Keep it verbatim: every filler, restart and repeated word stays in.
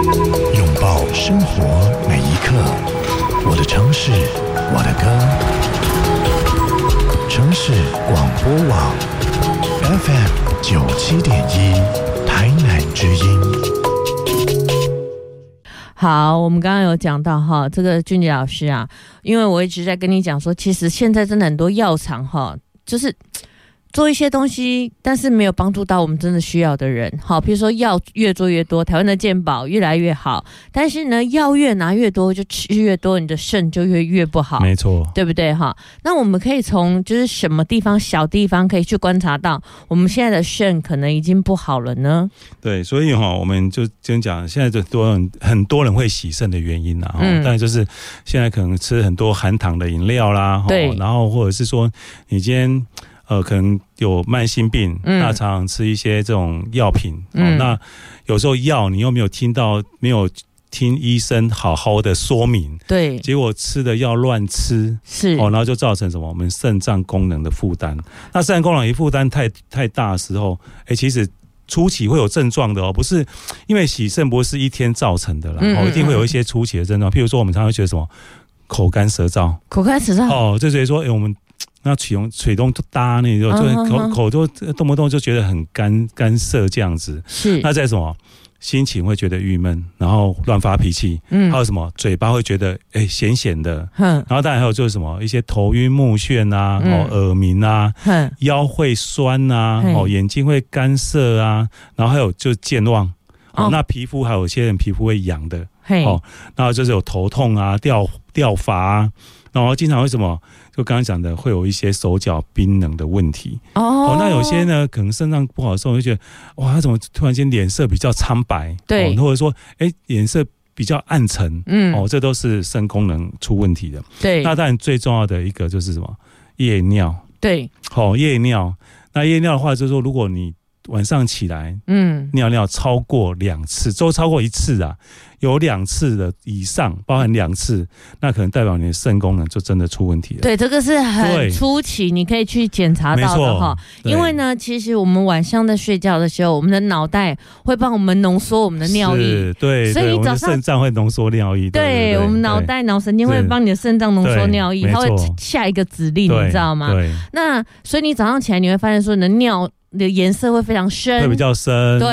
拥抱生活每一刻，我的城市，我的歌。城市广播网 F M 九七点一，台南之音。 好，我们刚刚有讲到哈，这个俊杰老师啊，因为我一直在跟你讲说，其实现在真的很多药厂哈，就是做一些东西，但是没有帮助到我们真的需要的人。好，比如说药越做越多，台湾的健保越来越好，但是呢，药越拿越多，就吃越多，你的肾就越越不好。 没错， 对不对哈？那我们可以从就是什么地方小地方可以去观察到，我们现在的肾可能已经不好了呢？ 对，所以哈，我们就先讲现在就多人很多人会洗肾的原因啦，嗯，当然就是现在可能吃很多含糖的饮料啦，对，然后或者是说你今天。呃，可能有慢性病，嗯、那常常吃一些这种药品，嗯哦，那有时候药你又没有听到，没有听医生好好的说明，对，结果吃的药乱吃，是哦，然后就造成什么？我们肾脏功能的负担。那肾脏功能一负担太太大的时候，哎，其实初期会有症状的哦，不是因为洗肾不是一天造成的啦，嗯嗯嗯哦，一定会有一些初期的症状，譬如说我们常常会觉得什么口干舌燥，口干舌燥哦，就觉得说，哎，我们。那水中水中搭那就就口口就动不动就觉得很干干涩这样子。是。那再什么心情会觉得郁闷，然后乱发脾气。嗯。还有什么嘴巴会觉得哎咸咸的。嗯。然后当然还有就是什么一些头晕目眩啊，嗯、哦耳鸣啊，嗯、腰会酸啊，哦眼睛会干涩啊，然后还有就是健忘。哦。那皮肤还有些人皮肤会痒的。嘿。哦。然后就是有头痛啊，掉掉发啊，然后经常会什么？就刚刚讲的，会有一些手脚冰冷的问题哦。哦，那有些呢，可能肾脏不好的时候，就觉得哇，他怎么突然间脸色比较苍白？对，哦、或者说，哎，脸色比较暗沉，嗯，哦，这都是肾功能出问题的。对，那当然最重要的一个就是什么？夜尿。对，好、哦，夜尿。那夜尿的话，就是说，如果你晚上起来，嗯，尿尿超过两次，都超过一次啊。有两次的以上，包含两次，那可能代表你的肾功能就真的出问题了。对，这个是很初期，你可以去检查到的哈。因为呢，其实我们晚上在睡觉的时候，我们的脑袋会帮我们浓缩我们的尿液，对，所以早上肾脏会浓缩尿液。对，对对对我们脑袋脑神经会帮你的肾脏浓缩尿液，它会下一个指令，你知道吗？对。那所以你早上起来，你会发现说你的尿的颜色会非常深，会比较深。对。